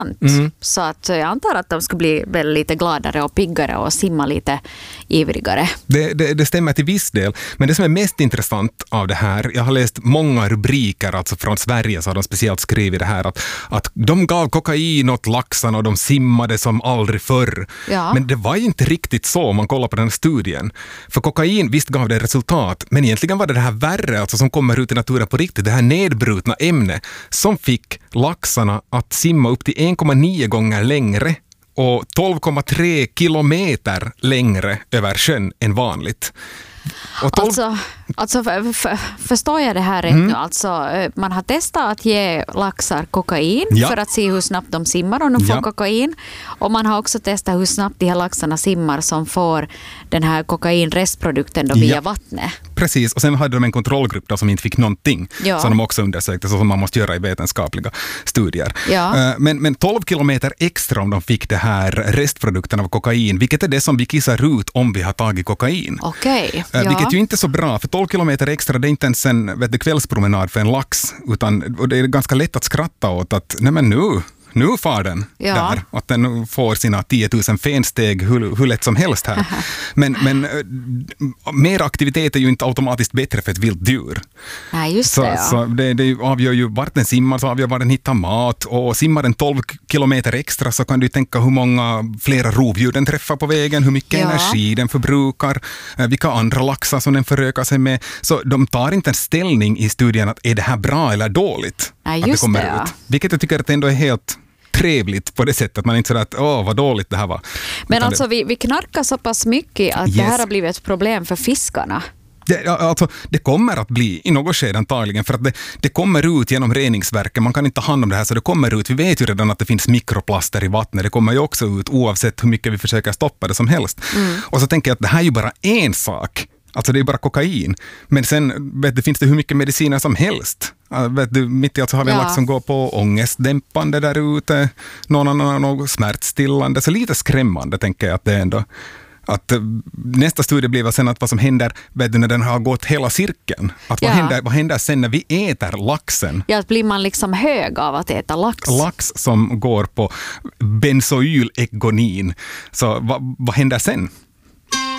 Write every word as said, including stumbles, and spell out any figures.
intressant. Mm. Så att jag antar att de ska bli väl lite gladare och piggare och simma lite ivrigare. Det, det, det stämmer till viss del. Men det som är mest intressant av det här, jag har läst många rubriker alltså från Sverige, så har de speciellt skrivit det här att, att de gav kokain åt laxarna och de simmade som aldrig förr. Ja. Men det var inte riktigt så om man kollar på den här studien. För kokain visst gav det resultat, men egentligen var det det här värre, alltså som kommer ut i naturen på riktigt, det här nedbrutna ämne som fick laxarna att simma upp till en komma nio gånger längre och tolv komma tre kilometer längre över sjön än vanligt. Och tolv... Alltså, alltså för, för, förstår jag det här rätt mm. nu? Alltså, man har testat att ge laxar kokain ja. för att se hur snabbt de simmar om de får ja. kokain. Och man har också testat hur snabbt de här laxarna simmar som får den här kokainrestprodukten då via ja. vattnet. Precis, och sen hade de en kontrollgrupp då som inte fick någonting ja. som de också undersökte, så som man måste göra i vetenskapliga studier. Ja. Men, men tolv kilometer extra om de fick det här restprodukten av kokain, vilket är det som vi kissar ut om vi har tagit kokain. Okej. Okay. Ja. Vilket ju inte är så bra, för tolv kilometer extra det är inte ens en vet du, kvällspromenad för en lax, utan och det är ganska lätt att skratta åt att nej men nu Nu far den ja. där, att den får sina tio tusen fensteg hur, hur lätt som helst här. Men, men mer aktivitet är ju inte automatiskt bättre för ett vilt djur. Nej, just så, det. Ja. Så det, det avgör ju vart den simmar, så avgör var den hittar mat. Och simmar den tolv kilometer extra så kan du tänka hur många flera rovdjur den träffar på vägen, hur mycket ja. energi den förbrukar, vilka andra laxar som den förökar sig med. Så de tar inte en ställning i studien att är det här bra eller dåligt. Nej, att just det kommer det, ja. ut. Vilket jag tycker att det ändå är helt trevligt på det sättet att man inte säger att åh vad dåligt det här var. Men Utan alltså det... vi, vi knarkar så pass mycket att yes. det här har blivit ett problem för fiskarna. Det, alltså, det kommer att bli i något skede antagligen, för att det, det kommer ut genom reningsverken. Man kan inte ta hand om det här, så det kommer ut. Vi vet ju redan att det finns mikroplaster i vattnet. Det kommer ju också ut oavsett hur mycket vi försöker stoppa det som helst. Mm. Och så tänker jag att det här är ju bara en sak. Alltså det är bara kokain. Men sen vet du, finns det hur mycket mediciner som helst. Vet du, mitt i allt så har vi en ja. lax som går på ångestdämpande där ute. Någon annan något smärtstillande. Så lite skrämmande tänker jag att det är ändå. Att nästa studie blir sen att vad som händer vet du, när den har gått hela cirkeln. Att vad, ja. händer, vad händer sen när vi äter laxen? Ja, blir man liksom hög av att äta lax? Lax som går på benzoylegonin. Så vad, vad händer sen?